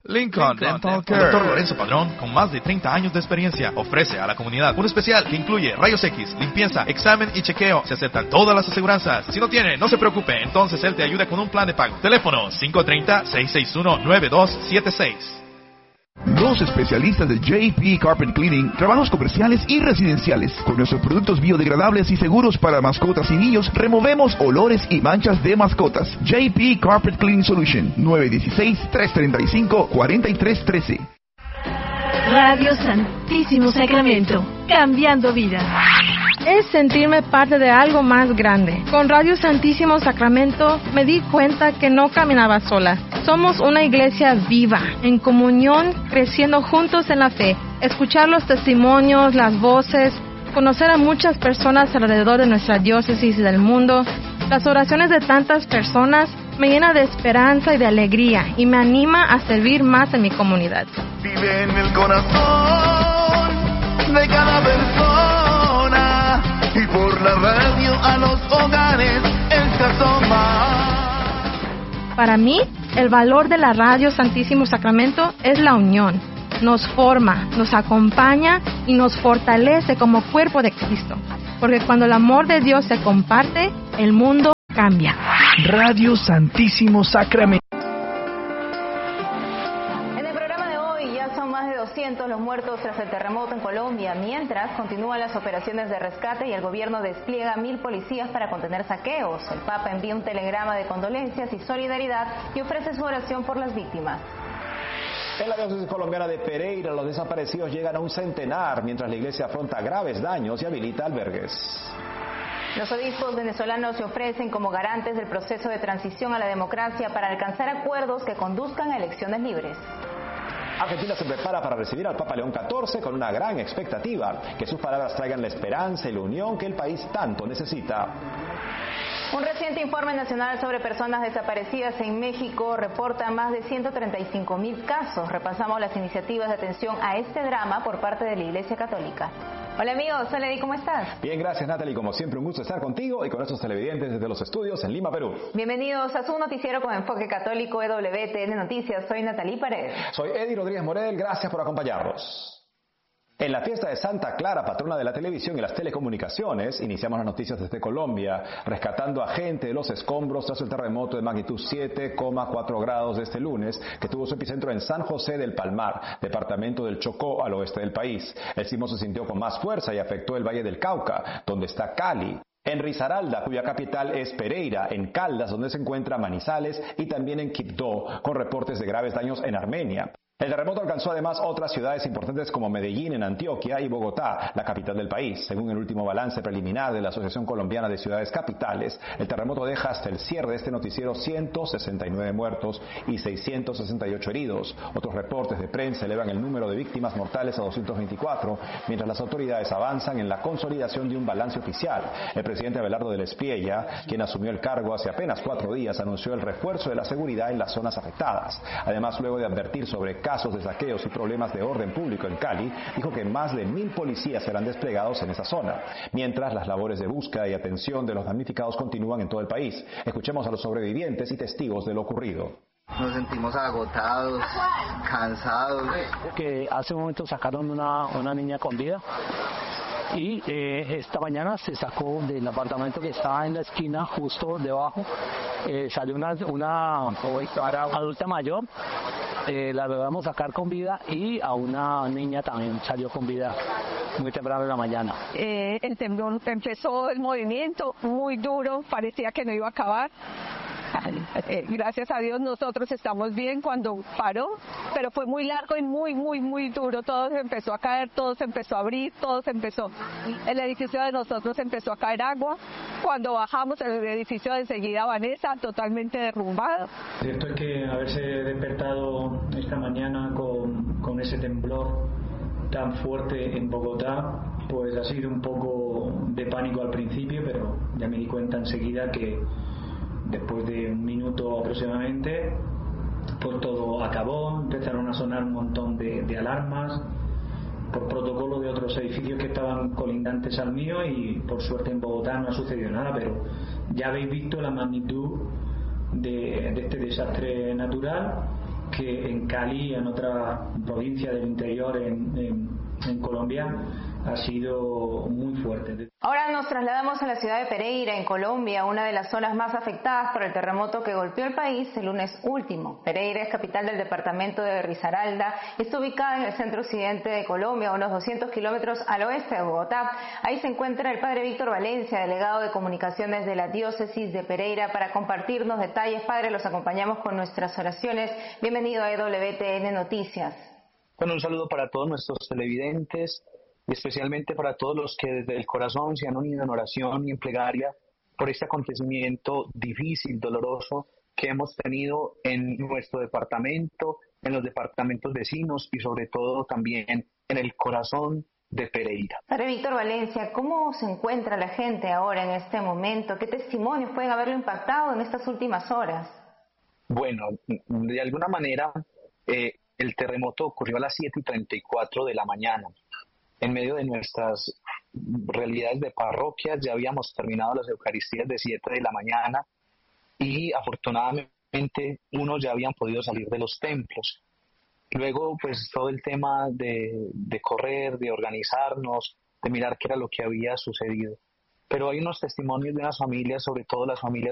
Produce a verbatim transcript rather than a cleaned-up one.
Lincoln, Lincoln Dental Care. El doctor Lorenzo Padrón, con más de treinta años de experiencia, ofrece a la comunidad un especial que incluye rayos X, limpieza, examen y chequeo. Se aceptan todas las aseguranzas. Si no tiene, no se preocupe, entonces él te ayuda con un plan de pago. Teléfono cinco tres cero, seis seis uno, nueve dos siete seis. Los especialistas de J P Carpet Cleaning, trabajos comerciales y residenciales. Con nuestros productos biodegradables y seguros para mascotas y niños, removemos olores y manchas de mascotas. J P Carpet Cleaning Solution, nueve uno seis, tres tres cinco, cuatro tres uno tres. Radio Santísimo Sacramento, cambiando vidas. Es sentirme parte de algo más grande. Con Radio Santísimo Sacramento me di cuenta que no caminaba sola. Somos una iglesia viva, en comunión, creciendo juntos en la fe. Escuchar los testimonios, las voces, conocer a muchas personas alrededor de nuestra diócesis y del mundo. Las oraciones de tantas personas me llena de esperanza y de alegría y me anima a servir más en mi comunidad. Vive en el corazón de cada persona y por la radio a los hogares él se asoma. Para mí, el valor de la Radio Santísimo Sacramento es la unión. Nos forma, nos acompaña y nos fortalece como cuerpo de Cristo. Porque cuando el amor de Dios se comparte, el mundo cambia. Radio Santísimo Sacramento. En el programa de hoy ya son más de doscientos los muertos tras el terremoto en Colombia, mientras continúan las operaciones de rescate y el gobierno despliega mil policías para contener saqueos. El Papa envía un telegrama de condolencias y solidaridad y ofrece su oración por las víctimas. En la diócesis colombiana de Pereira, los desaparecidos llegan a un centenar, mientras la iglesia afronta graves daños y habilita albergues. Los obispos venezolanos se ofrecen como garantes del proceso de transición a la democracia para alcanzar acuerdos que conduzcan a elecciones libres. Argentina se prepara para recibir al Papa León catorce con una gran expectativa, que sus palabras traigan la esperanza y la unión que el país tanto necesita. Un reciente informe nacional sobre personas desaparecidas en México reporta más de ciento treinta y cinco mil casos. Repasamos las iniciativas de atención a este drama por parte de la Iglesia Católica. Hola amigos, hola Eddie, ¿cómo estás? Bien, gracias Natalie, como siempre un gusto estar contigo y con nuestros televidentes desde los estudios en Lima, Perú. Bienvenidos a su noticiero con enfoque católico E W T N Noticias, soy Natalie Paredes. Soy Eddie Rodríguez Morel, gracias por acompañarnos. En la fiesta de Santa Clara, patrona de la televisión y las telecomunicaciones, iniciamos las noticias desde Colombia, rescatando a gente de los escombros tras el terremoto de magnitud siete coma cuatro grados de este lunes, que tuvo su epicentro en San José del Palmar, departamento del Chocó, al oeste del país. El sismo se sintió con más fuerza y afectó el Valle del Cauca, donde está Cali, en Risaralda, cuya capital es Pereira, en Caldas, donde se encuentra Manizales, y también en Quibdó, con reportes de graves daños en Armenia. El terremoto alcanzó además otras ciudades importantes como Medellín en Antioquia y Bogotá, la capital del país. Según el último balance preliminar de la Asociación Colombiana de Ciudades Capitales, el terremoto deja hasta el cierre de este noticiero ciento sesenta y nueve muertos y seiscientos sesenta y ocho heridos. Otros reportes de prensa elevan el número de víctimas mortales a doscientos veinticuatro, mientras las autoridades avanzan en la consolidación de un balance oficial. El presidente Abelardo del Espriella, quien asumió el cargo hace apenas cuatro días, anunció el refuerzo de la seguridad en las zonas afectadas. Además, luego de advertir sobre casos de saqueos y problemas de orden público en Cali, dijo que más de mil policías serán desplegados en esa zona, mientras las labores de búsqueda y atención de los damnificados continúan en todo el país. Escuchemos a los sobrevivientes y testigos de lo ocurrido. Nos sentimos agotados, cansados. Que hace un momento sacaron una, una niña con vida y eh, esta mañana se sacó del apartamento que estaba en la esquina justo debajo, eh, salió una, una adulta mayor. Eh, la logramos sacar con vida y a una niña también salió con vida muy temprano en la mañana. Eh, el temblor empezó el movimiento muy duro, parecía que no iba a acabar. Eh, gracias a Dios nosotros estamos bien cuando paró, pero fue muy largo y muy, muy, muy duro. Todo se empezó a caer, todo se empezó a abrir, todo se empezó. El edificio de nosotros empezó a caer agua. Cuando bajamos el edificio de enseguida, Vanessa, totalmente derrumbado. Cierto es que haberse despertado esta mañana con, con ese temblor tan fuerte en Bogotá, pues ha sido un poco de pánico al principio, pero ya me di cuenta enseguida que después de un minuto aproximadamente, pues todo acabó, empezaron a sonar un montón de, de alarmas por protocolo de otros edificios que estaban colindantes al mío y por suerte en Bogotá no ha sucedido nada, pero ya habéis visto la magnitud de, de este desastre natural que en Cali, en otra provincia del interior en, en, en Colombia, ha sido muy fuerte. Ahora nos trasladamos a la ciudad de Pereira, en Colombia, una de las zonas más afectadas por el terremoto que golpeó el país el lunes último. Pereira es capital del departamento de Risaralda, está ubicada en el centro occidente de Colombia, a unos doscientos kilómetros al oeste de Bogotá. Ahí se encuentra el padre Víctor Valencia, delegado de comunicaciones de la diócesis de Pereira, para compartirnos detalles. Padre, los acompañamos con nuestras oraciones. Bienvenido a E W T N Noticias. Bueno, un saludo para todos nuestros televidentes, y especialmente para todos los que desde el corazón se han unido en oración y en plegaria por este acontecimiento difícil, doloroso que hemos tenido en nuestro departamento, en los departamentos vecinos y sobre todo también en el corazón de Pereira. Padre Víctor Valencia, ¿cómo se encuentra la gente ahora en este momento? ¿Qué testimonios pueden haberlo impactado en estas últimas horas? Bueno, de alguna manera eh, el terremoto ocurrió a las siete y treinta y cuatro de la mañana. En medio de nuestras realidades de parroquias ya habíamos terminado las Eucaristías de siete de la mañana y afortunadamente unos ya habían podido salir de los templos. Luego pues todo el tema de, de correr, de organizarnos, de mirar qué era lo que había sucedido. Pero hay unos testimonios de unas familias, sobre todo las familias